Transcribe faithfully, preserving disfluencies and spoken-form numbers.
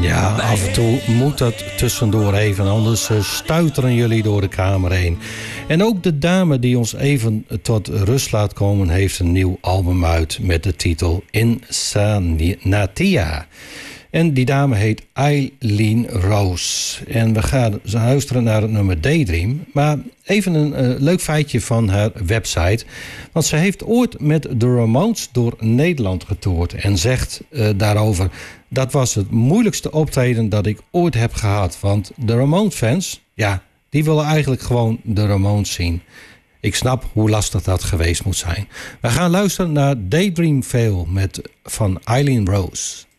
Ja, af en toe moet dat tussendoor even, anders uh, stuiteren jullie door de kamer heen. En ook de dame die ons even tot rust laat komen heeft een nieuw album uit met de titel Insanatia. En die dame heet Eileen Rose. En we gaan luisteren naar het nummer Daydream. Maar even een uh, leuk feitje van haar website. Want ze heeft ooit met de Ramones door Nederland getoerd. En zegt uh, daarover: dat was het moeilijkste optreden dat ik ooit heb gehad. Want de Ramones fans, ja, die willen eigenlijk gewoon de Ramones zien. Ik snap hoe lastig dat geweest moet zijn. We gaan luisteren naar Daydream Veil met van Eileen Rose.